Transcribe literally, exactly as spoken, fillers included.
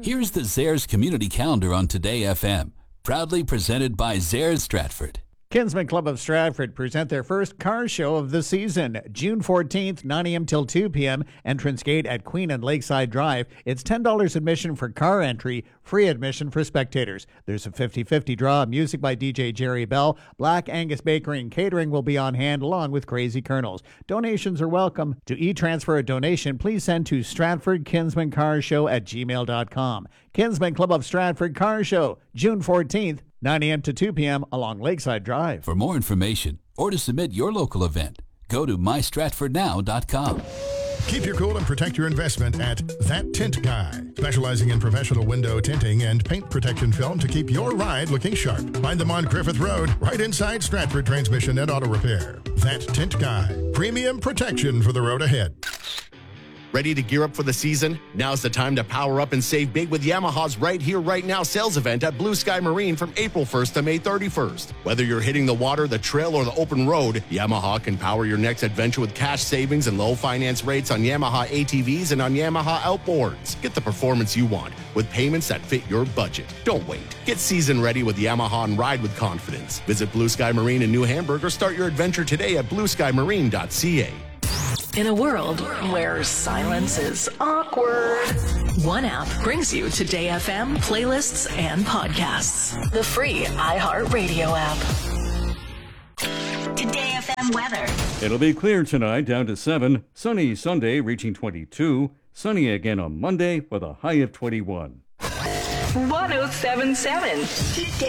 Here's the Zehrs Community Calendar on Today F M, proudly presented by Zehrs Stratford. Kinsman Club of Stratford present their first car show of the season. June fourteenth, nine a.m. till two p.m. Entrance gate at Queen and Lakeside Drive. It's ten dollars admission for car entry, free admission for spectators. There's a fifty-fifty draw. Music by D J Jerry Bell. Black Angus Bakery and Catering will be on hand along with Crazy Colonels. Donations are welcome. To e-transfer a donation, please send to Stratford Kinsman Car Show at gmail dot com. Kinsman Club of Stratford Car Show, June fourteenth, nine a.m. to two p.m. along Lakeside Drive. For more information or to submit your local event, go to my stratford now dot com. Keep your cool and protect your investment at That Tint Guy, specializing in professional window tinting and paint protection film to keep your ride looking sharp. Find them on Griffith Road, right inside Stratford Transmission and Auto Repair. That Tint Guy, premium protection for the road ahead. Ready to gear up for the season? Now's the time to power up and save big with Yamaha's Right Here, Right Now sales event at Blue Sky Marine from April first to May thirty-first. Whether you're hitting the water, the trail, or the open road, Yamaha can power your next adventure with cash savings and low finance rates on Yamaha A T Vs and on Yamaha outboards. Get the performance you want with payments that fit your budget. Don't wait. Get season ready with Yamaha and ride with confidence. Visit Blue Sky Marine in New Hamburg or start your adventure today at blue sky marine dot c a. In a world where silence is awkward, one app brings you Today F M playlists and podcasts. The free iHeartRadio app. Today F M weather. It'll be clear tonight, down to seven. Sunny Sunday, reaching twenty-two. Sunny again on Monday with a high of twenty-one. one oh seven point seven.